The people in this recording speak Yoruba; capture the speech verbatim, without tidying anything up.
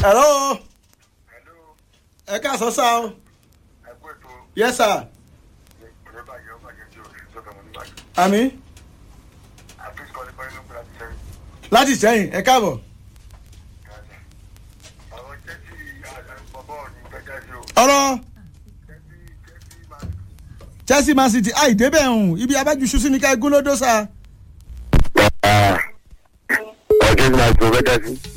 hello. ẹ káàsán sá o. yes sir. àmì. láti sẹ́yìn ẹ káàbọ̀. ọ̀rọ̀ Chelsea Man City àìdébẹ̀ ọ̀hún ibi abájúṣu sí ni ká egún ló dó sa. ọjọ́ ìgbà tó fẹ́ dá sí.